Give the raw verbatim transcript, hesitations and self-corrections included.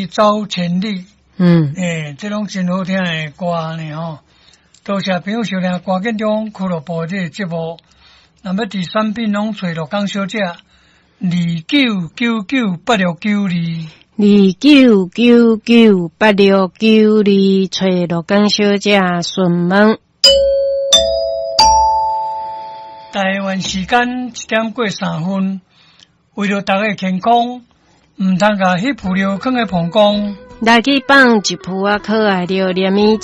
走千里， 嗯， 诶、欸，这种真好听的歌呢吼。多谢朋友收听歌建中俱乐部这个节目。那么第三品拢找到江小姐，二九九九八六九二， 二九九九八六九二，找罗江小姐询问。 台湾时间一点过三分，为了大家健康，唔通甲迄副料放喺膀胱。 来去放一铺啊可爱料连米。